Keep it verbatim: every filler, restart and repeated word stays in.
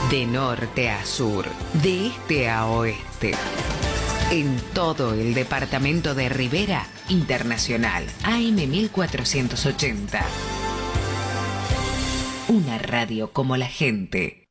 De norte a sur, de este a oeste. En todo el departamento de Rivera, Internacional, A M mil cuatrocientos ochenta. Una radio como la gente.